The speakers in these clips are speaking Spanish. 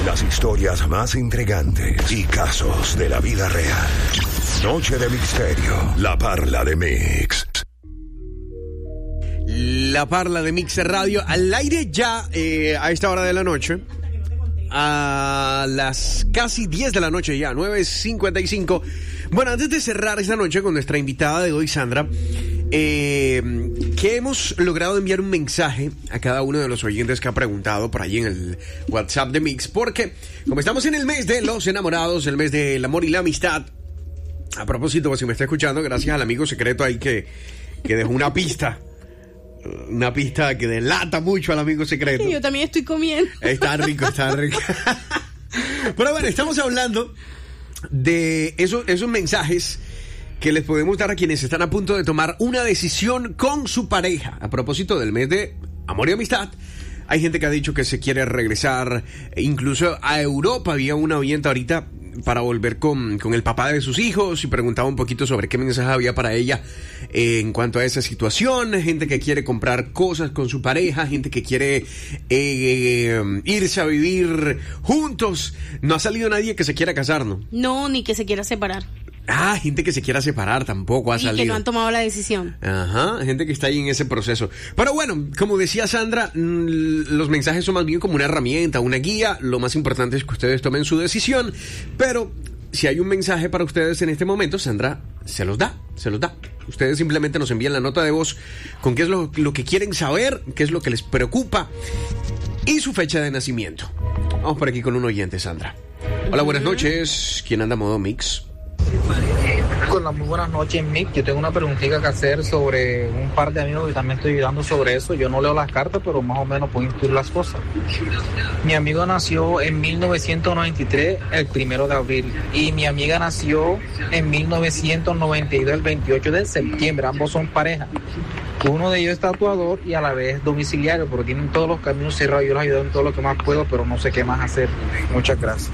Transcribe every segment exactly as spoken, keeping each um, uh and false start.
Las historias más intrigantes y casos de la vida real. Noche de Misterio. La Parla de Mix. La Parla de Mix Radio al aire ya eh, a esta hora de la noche. A las casi diez de la noche ya, nueve cincuenta y cinco. Bueno, antes de cerrar esta noche con nuestra invitada de hoy, Sandra, eh, que hemos logrado enviar un mensaje a cada uno de los oyentes que ha preguntado por ahí en el WhatsApp de Mix, porque como estamos en el mes de los enamorados, el mes del amor y la amistad, a propósito, si me está escuchando, gracias al amigo secreto ahí que, que dejó una pista. Una pista que delata mucho al amigo secreto. Sí, yo también estoy comiendo. Está rico, está rico. Pero bueno, estamos hablando de esos, esos mensajes que les podemos dar a quienes están a punto de tomar una decisión con su pareja. A propósito del mes de amor y amistad, hay gente que ha dicho que se quiere regresar incluso a Europa. Había una oyente ahorita para volver con, con el papá de sus hijos y preguntaba un poquito sobre qué mensaje había para ella eh, en cuanto a esa situación. Gente que quiere comprar cosas con su pareja, gente que quiere eh, irse a vivir juntos. No ha salido nadie que se quiera casar, ¿no? No, ni que se quiera separar. Ah, gente que se quiera separar tampoco ha y salido. Y que no han tomado la decisión. Ajá, gente que está ahí en ese proceso. Pero bueno, como decía Sandra, los mensajes son más bien como una herramienta, una guía. Lo más importante es que ustedes tomen su decisión. Pero si hay un mensaje para ustedes en este momento, Sandra se los da, se los da. Ustedes simplemente nos envían la nota de voz con qué es lo, lo que quieren saber, qué es lo que les preocupa y su fecha de nacimiento. Vamos por aquí con un oyente, Sandra. Hola, buenas noches. ¿Quién anda a modo Mix? Con las muy buenas noches, Mick. Yo tengo una preguntita que hacer sobre un par de amigos que también estoy ayudando sobre eso. Yo no leo las cartas, pero más o menos puedo intuir las cosas. Mi amigo nació en mil novecientos noventa y tres, el primero de abril, y mi amiga nació en mil novecientos noventa y dos, el veintiocho de septiembre. Ambos son pareja. Uno de ellos es tatuador y a la vez domiciliario, pero tienen todos los caminos cerrados. Yo los ayudo en todo lo que más puedo, pero no sé qué más hacer. Muchas gracias.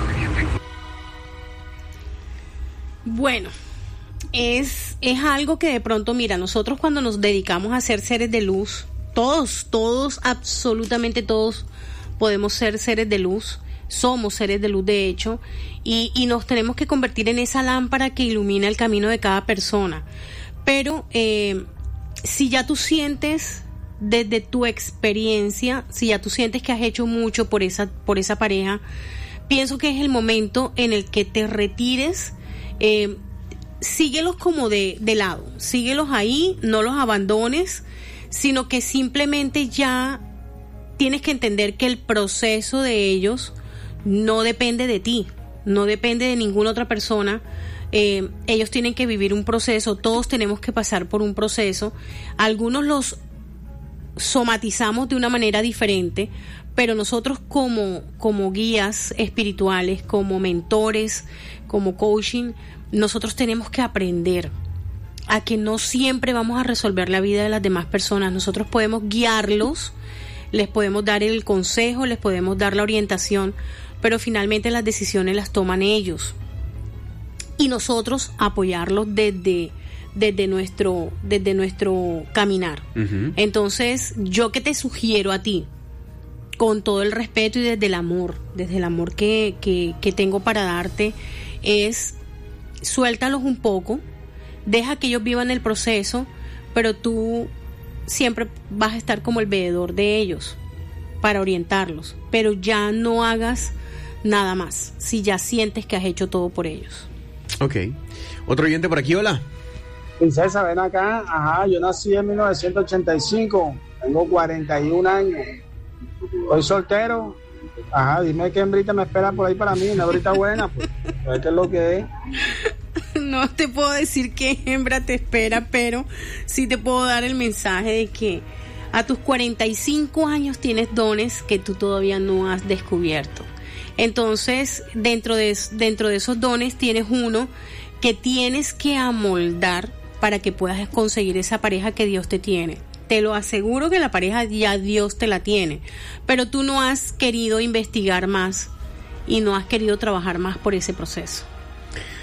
Bueno, es, es algo que de pronto, mira, nosotros cuando nos dedicamos a ser seres de luz, todos, todos, absolutamente todos podemos ser seres de luz, somos seres de luz de hecho, y, y nos tenemos que convertir en esa lámpara que ilumina el camino de cada persona. Pero eh, si ya tú sientes desde tu experiencia, si ya tú sientes que has hecho mucho por esa, por esa pareja, pienso que es el momento en el que te retires. Eh, síguelos como de, de lado, síguelos ahí, no los abandones, sino que simplemente ya tienes que entender que el proceso de ellos no depende de ti, no depende de ninguna otra persona. Eh, ellos tienen que vivir un proceso, todos tenemos que pasar por un proceso. Algunos los somatizamos de una manera diferente, pero nosotros como, como guías espirituales, como mentores, como coaching, nosotros tenemos que aprender a que no siempre vamos a resolver la vida de las demás personas. Nosotros podemos guiarlos, les podemos dar el consejo, les podemos dar la orientación, pero finalmente las decisiones las toman ellos. Y nosotros apoyarlos desde, desde, nuestro, desde nuestro caminar. Uh-huh. Entonces, yo que te sugiero a ti, con todo el respeto y desde el amor, desde el amor que, que, que tengo para darte, es suéltalos un poco, deja que ellos vivan el proceso, pero tú siempre vas a estar como el veedor de ellos para orientarlos, pero ya no hagas nada más si ya sientes que has hecho todo por ellos. Ok. Otro oyente por aquí, hola. Princesa, ven acá. Ajá, yo nací en mil novecientos ochenta y cinco, tengo cuarenta y un años. Soy soltero. Ajá, dime qué hembrita me espera por ahí para mí, una hembrita buena, pues, a ver qué es lo que es. No te puedo decir qué hembra te espera, pero sí te puedo dar el mensaje de que a tus cuarenta y cinco años tienes dones que tú todavía no has descubierto. Entonces, dentro de, dentro de esos dones tienes uno que tienes que amoldar para que puedas conseguir esa pareja que Dios te tiene. Te lo aseguro que la pareja ya Dios te la tiene, pero tú no has querido investigar más y no has querido trabajar más por ese proceso.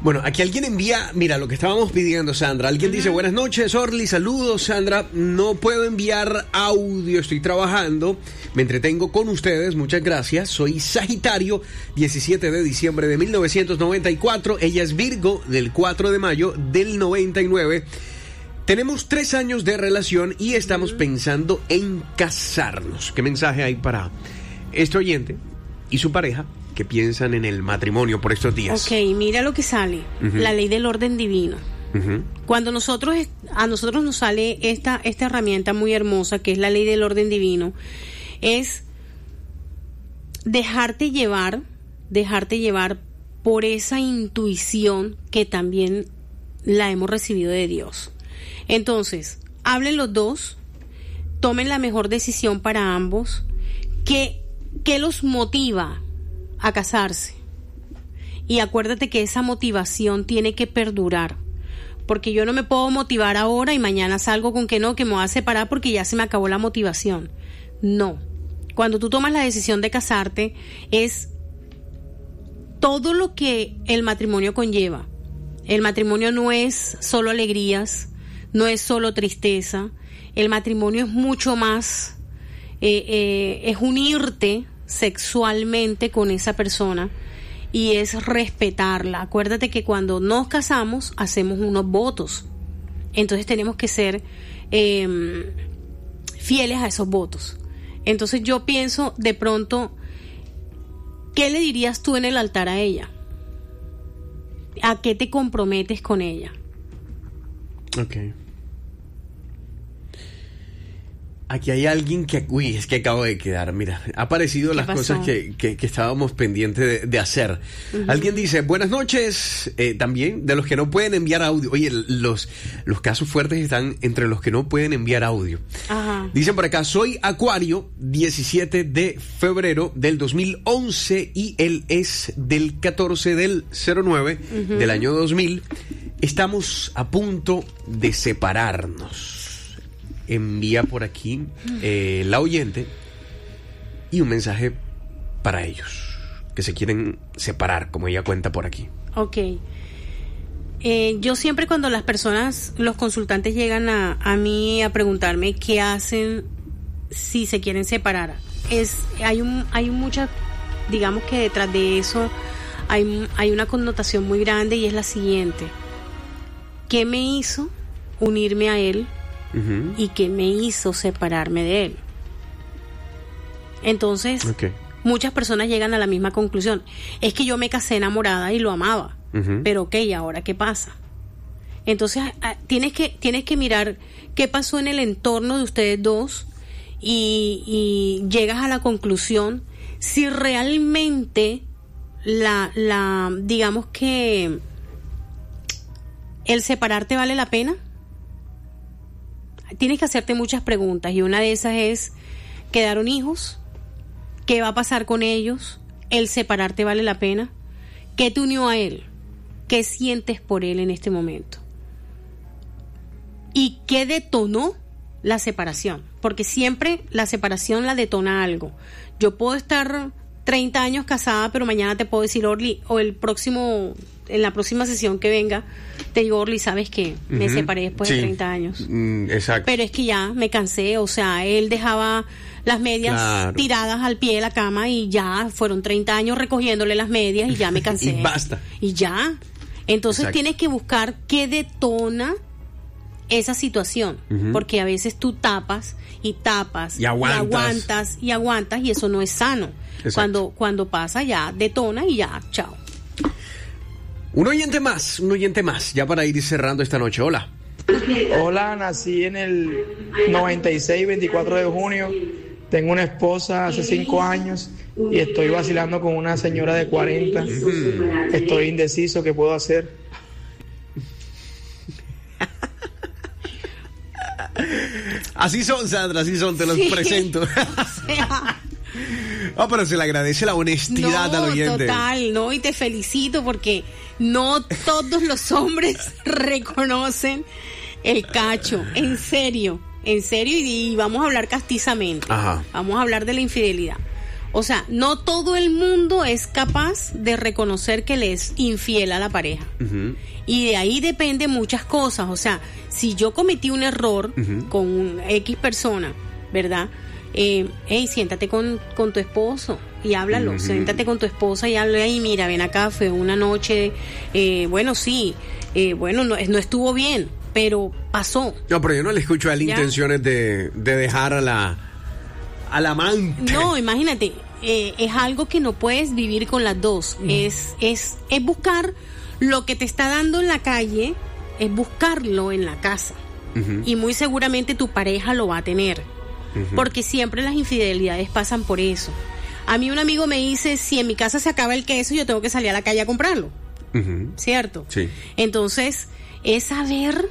Bueno, aquí alguien envía, mira lo que estábamos pidiendo, Sandra. Alguien uh-huh. dice, buenas noches, Orly, saludos, Sandra. No puedo enviar audio, estoy trabajando, me entretengo con ustedes, muchas gracias. Soy Sagitario, diecisiete de diciembre de mil novecientos noventa y cuatro. Ella es Virgo, del cuatro de mayo del noventa y nueve. Tenemos tres años de relación y estamos uh-huh. pensando en casarnos. ¿Qué mensaje hay para este oyente y su pareja que piensan en el matrimonio por estos días? Ok, mira lo que sale, uh-huh. la ley del orden divino. Uh-huh. Cuando nosotros, a nosotros nos sale esta, esta herramienta muy hermosa que es la ley del orden divino, es dejarte llevar, dejarte llevar por esa intuición que también la hemos recibido de Dios. Entonces, hablen los dos, tomen la mejor decisión para ambos, que, que los motiva a casarse. Y acuérdate que esa motivación tiene que perdurar, porque yo no me puedo motivar ahora y mañana salgo con que no, que me voy a separar porque ya se me acabó la motivación. No. Cuando tú tomas la decisión de casarte, es todo lo que el matrimonio conlleva. El matrimonio no es solo alegrías, no es solo tristeza. El matrimonio es mucho más, eh, eh, es unirte sexualmente con esa persona y es respetarla. Acuérdate que cuando nos casamos hacemos unos votos, entonces tenemos que ser eh, fieles a esos votos. Entonces yo pienso de pronto, ¿qué le dirías tú en el altar a ella? ¿A qué te comprometes con ella? Okay. Aquí hay alguien que, uy, es que acabo de quedar, mira, ha aparecido las pasó? cosas que, que, que estábamos pendientes de, de hacer. Uh-huh. Alguien dice, buenas noches, eh, también, de los que no pueden enviar audio. Oye, los, los casos fuertes están entre los que no pueden enviar audio. Uh-huh. Dicen por acá, soy Acuario, diecisiete de febrero del dos mil once y él es del catorce del cero nueve uh-huh. del año dos mil. Estamos a punto de separarnos. Envía por aquí eh, la oyente y un mensaje para ellos que se quieren separar, como ella cuenta por aquí. Ok. Eh, yo siempre cuando las personas, los consultantes llegan a, a mí a preguntarme qué hacen si se quieren separar, es hay un hay mucha, digamos que detrás de eso hay, hay una connotación muy grande y es la siguiente: ¿qué me hizo unirme a él? Uh-huh. Y que me hizo separarme de él. Entonces, okay. muchas personas llegan a la misma conclusión. Es que yo me casé enamorada y lo amaba. Uh-huh. Pero ok, ¿ahora qué pasa? Entonces, a, tienes que, tienes que mirar qué pasó en el entorno de ustedes dos y, y llegas a la conclusión si realmente la, la, digamos que el separarte vale la pena. Tienes que hacerte muchas preguntas y una de esas es, ¿quedaron hijos? ¿Qué va a pasar con ellos? ¿El separarte vale la pena? ¿Qué te unió a él? ¿Qué sientes por él en este momento? ¿Y qué detonó la separación? Porque siempre la separación la detona algo. Yo puedo estar treinta años casada, pero mañana te puedo decir, Orly, o el próximo, en la próxima sesión que venga, te digo, Orly, ¿sabes qué? Me uh-huh. separé después sí. de treinta años. Mm, exacto. Pero es que ya me cansé, o sea, él dejaba las medias claro. tiradas al pie de la cama y ya fueron treinta años recogiéndole las medias y ya me cansé. Y basta. Y ya. Entonces exacto. tienes que buscar qué detona esa situación, uh-huh. porque a veces tú tapas y tapas y aguantas y aguantas, y, aguantas, y eso no es sano. Exacto. Cuando cuando pasa ya detona y ya, chao. Un oyente más, un oyente más, ya para ir cerrando esta noche. Hola. Hola, nací en el noventa y seis, veinticuatro de junio. Tengo una esposa hace cinco años y estoy vacilando con una señora de cuarenta. Mm. Estoy indeciso, ¿qué puedo hacer? Así son, Sandra, así son, te los sí. presento. O sea... Oh, pero se le agradece la honestidad no, al oyente. Total, no, y te felicito porque no todos los hombres reconocen el cacho, en serio, en serio, y, y vamos a hablar castizamente. Ajá. Vamos a hablar de la infidelidad. O sea, no todo el mundo es capaz de reconocer que le es infiel a la pareja. Uh-huh. Y de ahí depende muchas cosas. O sea, si yo cometí un error uh-huh. con un X persona, ¿verdad? Eh, hey, siéntate con, con tu esposo y háblalo. Uh-huh. Siéntate con tu esposa y háblale. Y mira, ven acá, fue una noche, eh, bueno, sí, eh, bueno, no, no estuvo bien, pero pasó. No, pero yo no le escucho a él intenciones de, de dejar a la, a la amante. No, imagínate. Eh, es algo que no puedes vivir con las dos. Mm. Es, es, es buscar lo que te está dando en la calle, es buscarlo en la casa. Uh-huh. Y muy seguramente tu pareja lo va a tener. Uh-huh. Porque siempre las infidelidades pasan por eso. A mí un amigo me dice, si en mi casa se acaba el queso, yo tengo que salir a la calle a comprarlo. Uh-huh. ¿Cierto? Sí. Entonces, es saber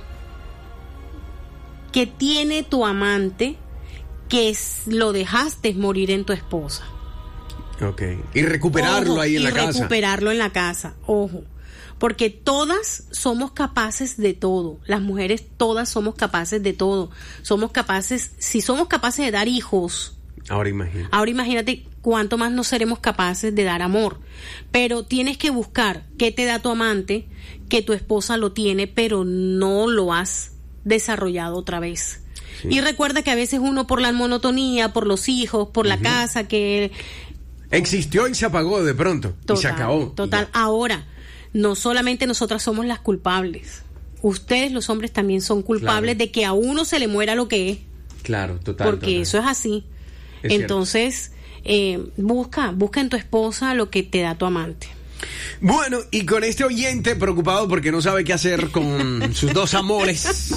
qué tiene tu amante que es, lo dejaste morir en tu esposa. Okay. Y recuperarlo. Ojo, ahí en la casa. Y recuperarlo en la casa, ojo. Porque todas somos capaces de todo. Las mujeres todas somos capaces de todo. Somos capaces, si somos capaces de dar hijos. Ahora imagínate. Ahora imagínate cuánto más no seremos capaces de dar amor. Pero tienes que buscar qué te da tu amante, que tu esposa lo tiene, pero no lo has desarrollado otra vez. Sí. Y recuerda que a veces uno por la monotonía, por los hijos, por uh-huh. la casa, que... existió y se apagó de pronto. Total, y se acabó. Total. Ahora, no solamente nosotras somos las culpables. Ustedes, los hombres, también son culpables claro. de que a uno se le muera lo que es. Claro, total. Porque total. eso es así. Es Entonces, eh, busca, busca en tu esposa lo que te da tu amante. Bueno, y con este oyente preocupado porque no sabe qué hacer con sus dos amores,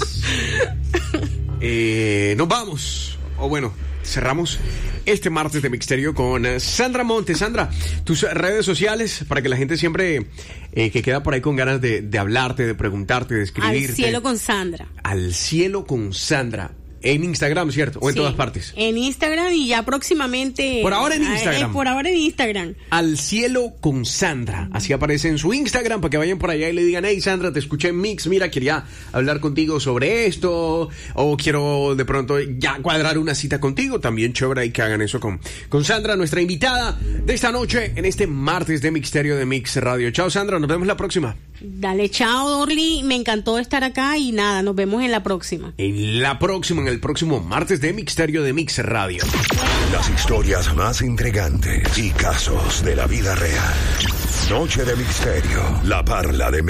eh, nos vamos. O bueno, cerramos este martes de Mixterio con Sandra Montes. Sandra, tus redes sociales para que la gente siempre eh, que queda por ahí con ganas de, de hablarte, de preguntarte, de escribirte. Al cielo con Sandra. Al cielo con Sandra. En Instagram, ¿cierto? ¿O en sí, todas partes? En Instagram y ya próximamente... Por ahora en Instagram. Eh, por ahora en Instagram. Al cielo con Sandra. Así aparece en su Instagram para que vayan por allá y le digan, hey Sandra, te escuché en Mix, mira, quería hablar contigo sobre esto, o quiero de pronto ya cuadrar una cita contigo. También chévere y que hagan eso con, con Sandra, nuestra invitada de esta noche en este martes de Mixterio de Mix Radio. Chao Sandra, nos vemos la próxima. Dale, chao Orly, me encantó estar acá y nada, nos vemos en la próxima. En la próxima, en el próximo martes de Mixterio de Mix Radio. Las historias más intrigantes y casos de la vida real. Noche de Mixterio, la parla de